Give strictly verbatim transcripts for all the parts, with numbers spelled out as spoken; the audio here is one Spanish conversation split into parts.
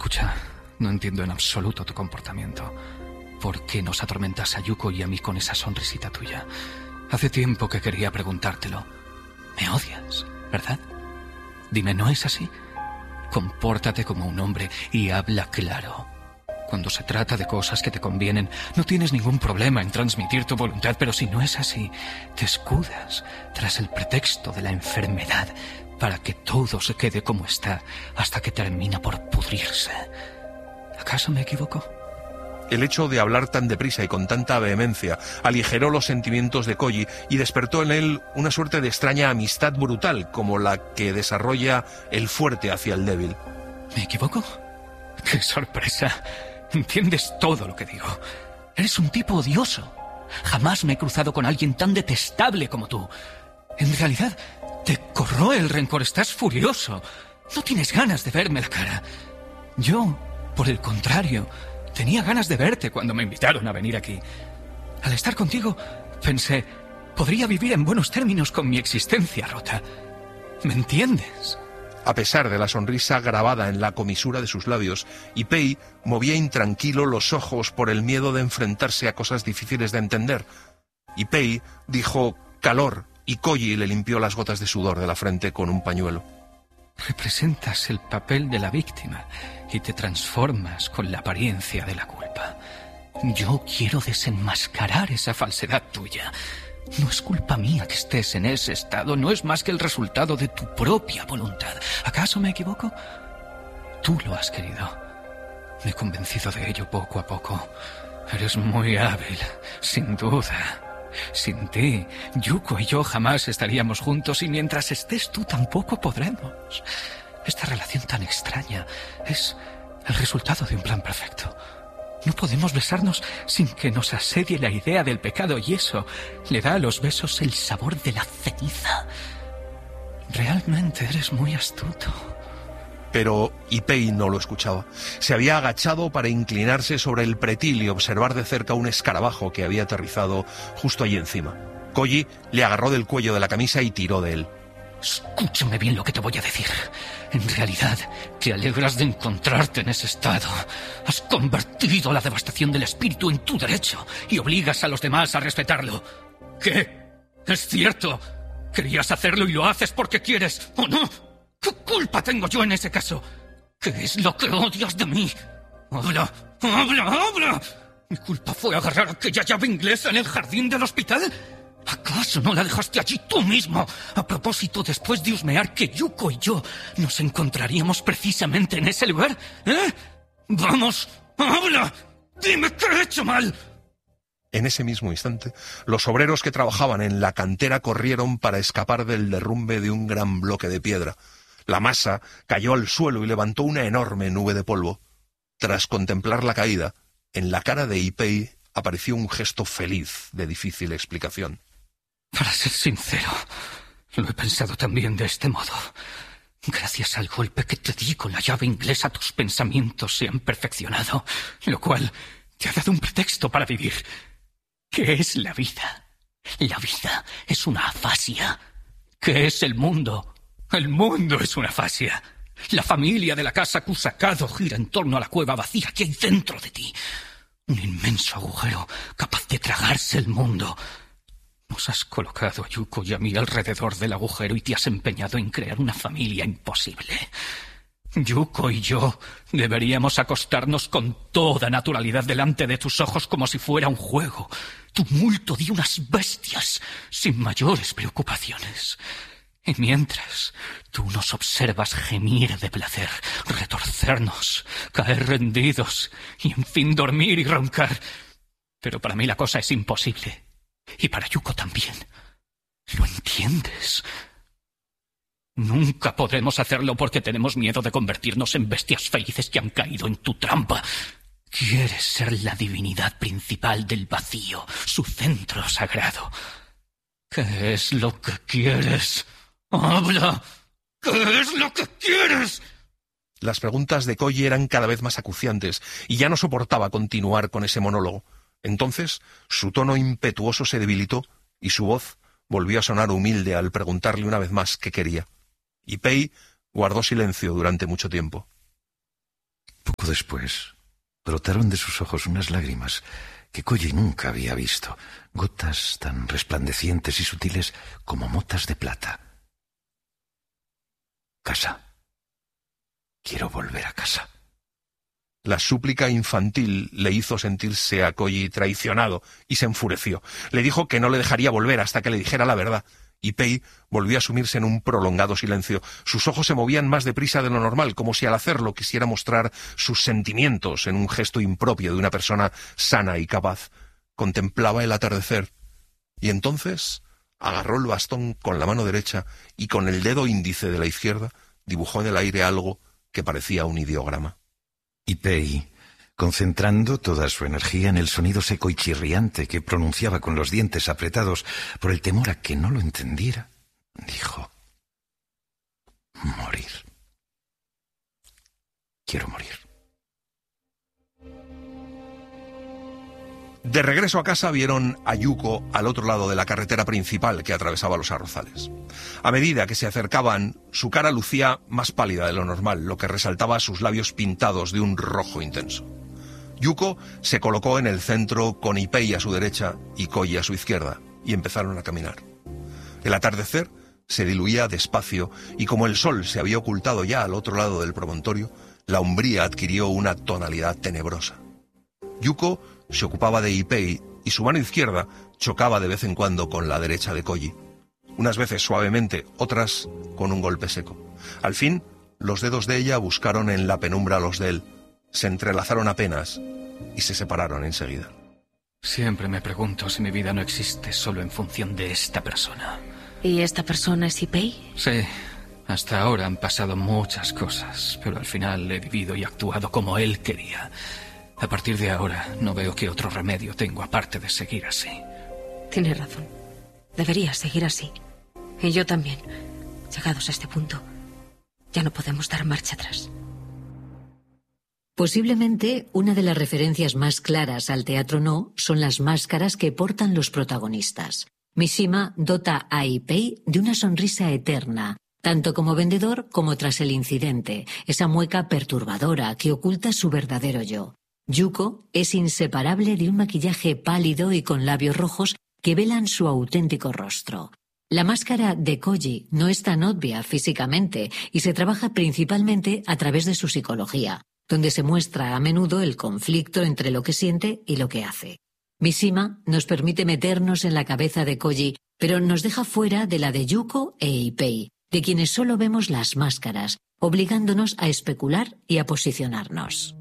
Escucha, no entiendo en absoluto tu comportamiento. ¿Por qué nos atormentas a Yuko y a mí con esa sonrisita tuya? Hace tiempo que quería preguntártelo. ¿Me odias, verdad? Dime, ¿no es así? Compórtate como un hombre y habla claro. Cuando se trata de cosas que te convienen, no tienes ningún problema en transmitir tu voluntad, pero si no es así, te escudas tras el pretexto de la enfermedad para que todo se quede como está hasta que termina por pudrirse. ¿Acaso me equivoco? El hecho de hablar tan deprisa y con tanta vehemencia aligeró los sentimientos de Koji y despertó en él una suerte de extraña amistad brutal, como la que desarrolla el fuerte hacia el débil. ¿Me equivoco? ¡Qué sorpresa! Entiendes todo lo que digo. Eres un tipo odioso. Jamás me he cruzado con alguien tan detestable como tú. En realidad, te corroe el rencor. Estás furioso. No tienes ganas de verme la cara. Yo, por el contrario, tenía ganas de verte cuando me invitaron a venir aquí. Al estar contigo, pensé, podría vivir en buenos términos con mi existencia rota. ¿Me entiendes? A pesar de la sonrisa grabada en la comisura de sus labios, Ipei movía intranquilo los ojos por el miedo de enfrentarse a cosas difíciles de entender. Ipei dijo calor y Koji le limpió las gotas de sudor de la frente con un pañuelo. Representas el papel de la víctima y te transformas con la apariencia de la culpa. Yo quiero desenmascarar esa falsedad tuya. No es culpa mía que estés en ese estado, no es más que el resultado de tu propia voluntad. ¿Acaso me equivoco? Tú lo has querido. Me he convencido de ello poco a poco. Eres muy hábil, sin duda. Sin ti, Yuko y yo jamás estaríamos juntos y mientras estés tú tampoco podremos. Esta relación tan extraña es el resultado de un plan perfecto. No podemos besarnos sin que nos asedie la idea del pecado y eso le da a los besos el sabor de la ceniza. Realmente eres muy astuto. Pero Ipei no lo escuchaba. Se había agachado para inclinarse sobre el pretil y observar de cerca un escarabajo que había aterrizado justo allí encima. Koji le agarró del cuello de la camisa y tiró de él. Escúchame bien lo que te voy a decir. En realidad, te alegras de encontrarte en ese estado. Has convertido la devastación del espíritu en tu derecho y obligas a los demás a respetarlo. ¿Qué? ¿Es cierto? Querías hacerlo y lo haces porque quieres, ¿o no? ¿Qué culpa tengo yo en ese caso? ¿Qué es lo que odias de mí? ¡Habla! ¡Habla! ¡Habla! ¿Mi culpa fue agarrar aquella llave inglesa en el jardín del hospital? ¿Acaso no la dejaste allí tú mismo? A propósito, después de husmear que Yuko y yo nos encontraríamos precisamente en ese lugar. ¿Eh? ¡Vamos! ¡Habla! ¡Dime qué he hecho mal! En ese mismo instante, los obreros que trabajaban en la cantera corrieron para escapar del derrumbe de un gran bloque de piedra. La masa cayó al suelo y levantó una enorme nube de polvo. Tras contemplar la caída, en la cara de Ipei apareció un gesto feliz de difícil explicación. Para ser sincero, lo he pensado también de este modo. Gracias al golpe que te di con la llave inglesa, tus pensamientos se han perfeccionado, lo cual te ha dado un pretexto para vivir. ¿Qué es la vida? La vida es una afasia. ¿Qué es el mundo? El mundo es una afasia. La familia de la casa Kusakado gira en torno a la cueva vacía que hay dentro de ti. Un inmenso agujero capaz de tragarse el mundo. Nos has colocado a Yuko y a mí alrededor del agujero y te has empeñado en crear una familia imposible. Yuko y yo deberíamos acostarnos con toda naturalidad delante de tus ojos como si fuera un juego. Tumulto de unas bestias sin mayores preocupaciones. Y mientras tú nos observas gemir de placer, retorcernos, caer rendidos y en fin dormir y roncar. Pero para mí la cosa es imposible. Y para Yuko también. ¿Lo entiendes? Nunca podremos hacerlo porque tenemos miedo de convertirnos en bestias felices que han caído en tu trampa. Quieres ser la divinidad principal del vacío, su centro sagrado. ¿Qué es lo que quieres? ¡Habla! ¿Qué es lo que quieres? Las preguntas de Koji eran cada vez más acuciantes y ya no soportaba continuar con ese monólogo. Entonces, su tono impetuoso se debilitó y su voz volvió a sonar humilde al preguntarle una vez más qué quería. Ipei guardó silencio durante mucho tiempo. Poco Poco después, brotaron de sus ojos unas lágrimas que Koji nunca había visto, gotas tan resplandecientes y sutiles como motas de plata. Casa. Quiero volver a casa. La súplica infantil le hizo sentirse a Koji traicionado y se enfureció. Le dijo que no le dejaría volver hasta que le dijera la verdad. Ipei volvió a sumirse en un prolongado silencio. Sus ojos se movían más deprisa de lo normal, como si al hacerlo quisiera mostrar sus sentimientos en un gesto impropio de una persona sana y capaz. Contemplaba el atardecer y entonces agarró el bastón con la mano derecha y con el dedo índice de la izquierda dibujó en el aire algo que parecía un ideograma. Ipei, concentrando toda su energía en el sonido seco y chirriante que pronunciaba con los dientes apretados por el temor a que no lo entendiera, dijo: morir. Quiero morir. De regreso a casa vieron a Yuko al otro lado de la carretera principal que atravesaba los arrozales. A medida que se acercaban, su cara lucía más pálida de lo normal, lo que resaltaba sus labios pintados de un rojo intenso. Yuko se colocó en el centro con Ipei a su derecha y Koji a su izquierda, y empezaron a caminar. El atardecer se diluía despacio, y como el sol se había ocultado ya al otro lado del promontorio, la umbría adquirió una tonalidad tenebrosa. Yuko se ocupaba de Ipei y su mano izquierda chocaba de vez en cuando con la derecha de Koji. Unas veces suavemente, otras con un golpe seco. Al fin, los dedos de ella buscaron en la penumbra los de él, se entrelazaron apenas y se separaron enseguida. Siempre me pregunto si mi vida no existe solo en función de esta persona. ¿Y esta persona es Ipei? Sí, hasta ahora han pasado muchas cosas, pero al final he vivido y actuado como él quería. A partir de ahora no veo qué otro remedio tengo aparte de seguir así. Tienes razón. Deberías seguir así. Y yo también. Llegados a este punto, ya no podemos dar marcha atrás. Posiblemente una de las referencias más claras al teatro no son las máscaras que portan los protagonistas. Mishima dota a Ipei de una sonrisa eterna, tanto como vendedor como tras el incidente, esa mueca perturbadora que oculta su verdadero yo. Yuko es inseparable de un maquillaje pálido y con labios rojos que velan su auténtico rostro. La máscara de Koji no es tan obvia físicamente y se trabaja principalmente a través de su psicología, donde se muestra a menudo el conflicto entre lo que siente y lo que hace. Mishima nos permite meternos en la cabeza de Koji, pero nos deja fuera de la de Yuko e Ipei, de quienes solo vemos las máscaras, obligándonos a especular y a posicionarnos.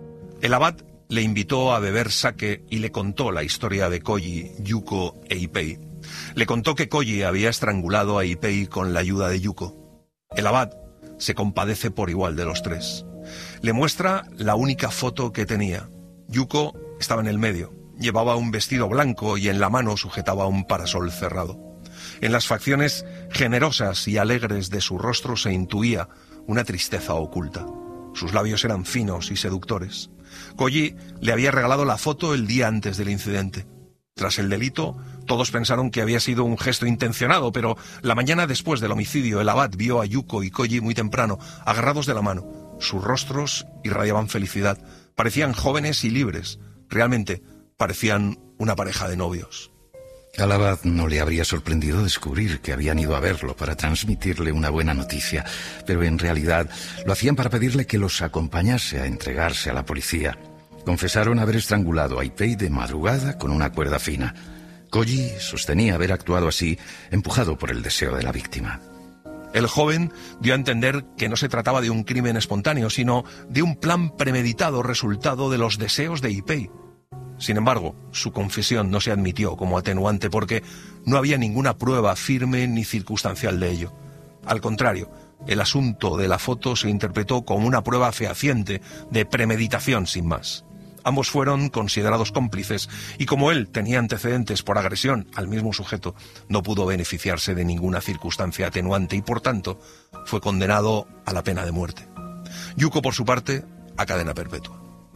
El abad le invitó a beber sake y le contó la historia de Koji, Yuko e Ipei. Le contó que Koji había estrangulado a Ipei con la ayuda de Yuko. El abad se compadece por igual de los tres. Le muestra la única foto que tenía. Yuko estaba en el medio, llevaba un vestido blanco y en la mano sujetaba un parasol cerrado. En las facciones generosas y alegres de su rostro se intuía una tristeza oculta. Sus labios eran finos y seductores. Koji le había regalado la foto el día antes del incidente. Tras el delito, todos pensaron que había sido un gesto intencionado, pero la mañana después del homicidio, el abad vio a Yuko y Koji muy temprano, agarrados de la mano. Sus rostros irradiaban felicidad. Parecían jóvenes y libres. Realmente parecían una pareja de novios. Al abad no le habría sorprendido descubrir que habían ido a verlo para transmitirle una buena noticia, pero en realidad lo hacían para pedirle que los acompañase a entregarse a la policía. Confesaron haber estrangulado a Ipei de madrugada con una cuerda fina. Koji sostenía haber actuado así, empujado por el deseo de la víctima. El joven dio a entender que no se trataba de un crimen espontáneo, sino de un plan premeditado resultado de los deseos de Ipei. Sin embargo, su confesión no se admitió como atenuante porque no había ninguna prueba firme ni circunstancial de ello. Al contrario, el asunto de la foto se interpretó como una prueba fehaciente de premeditación sin más. Ambos fueron considerados cómplices y como él tenía antecedentes por agresión al mismo sujeto, no pudo beneficiarse de ninguna circunstancia atenuante y por tanto fue condenado a la pena de muerte. Yuko, por su parte, a cadena perpetua.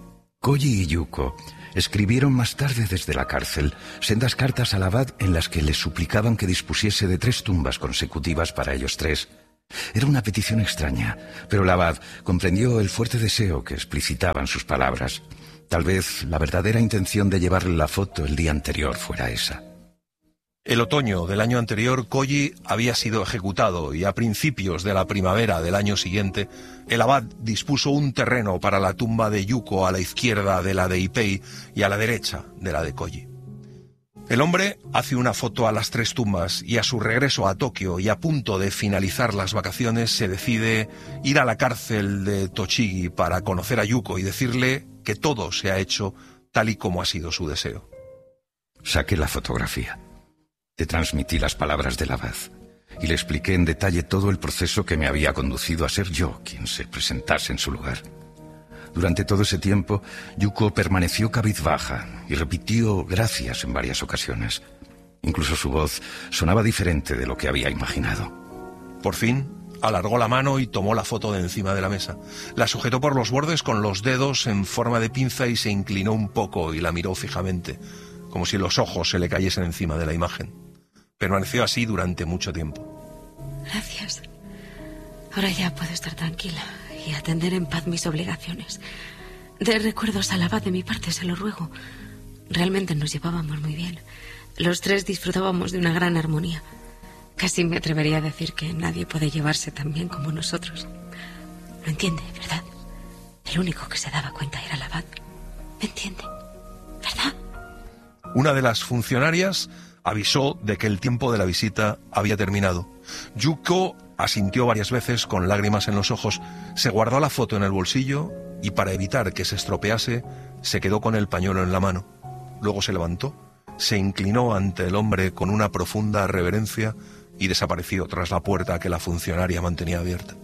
Koji y Yuko escribieron más tarde desde la cárcel sendas cartas al abad en las que le suplicaban que dispusiese de tres tumbas consecutivas para ellos tres. Era una petición extraña, pero el abad comprendió el fuerte deseo que explicitaban sus palabras. Tal vez la verdadera intención de llevarle la foto el día anterior fuera esa. El otoño del año anterior, Koji había sido ejecutado y a principios de la primavera del año siguiente, el abad dispuso un terreno para la tumba de Yuko a la izquierda de la de Ipei y a la derecha de la de Koji. El hombre hace una foto a las tres tumbas y a su regreso a Tokio y a punto de finalizar las vacaciones se decide ir a la cárcel de Tochigi para conocer a Yuko y decirle que todo se ha hecho tal y como ha sido su deseo. Saqué la fotografía. Le transmití las palabras del abad y le expliqué en detalle todo el proceso que me había conducido a ser yo quien se presentase en su lugar. Durante todo ese tiempo, Yuko permaneció cabizbaja y repitió gracias en varias ocasiones. Incluso su voz sonaba diferente de lo que había imaginado. Por fin, alargó la mano y tomó la foto de encima de la mesa. La sujetó por los bordes con los dedos en forma de pinza y se inclinó un poco y la miró fijamente, como si los ojos se le cayesen encima de la imagen. Permaneció así durante mucho tiempo. Gracias. Ahora ya puedo estar tranquila y atender en paz mis obligaciones. De recuerdos al abad de mi parte, se lo ruego. Realmente nos llevábamos muy bien. Los tres disfrutábamos de una gran armonía. Casi me atrevería a decir que nadie puede llevarse tan bien como nosotros. Lo entiende, ¿verdad? El único que se daba cuenta era el abad. ¿Me entiende? ¿Verdad? Una de las funcionarias avisó de que el tiempo de la visita había terminado. Yuko asintió varias veces con lágrimas en los ojos, se guardó la foto en el bolsillo y para evitar que se estropease, se quedó con el pañuelo en la mano. Luego se levantó, se inclinó ante el hombre con una profunda reverencia y desapareció tras la puerta que la funcionaria mantenía abierta.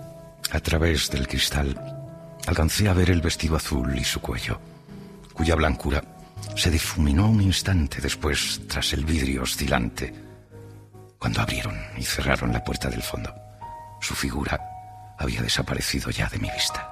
A través del cristal alcancé a ver el vestido azul y su cuello, cuya blancura se difuminó un instante después tras el vidrio oscilante, cuando abrieron y cerraron la puerta del fondo. Su figura había desaparecido ya de mi vista.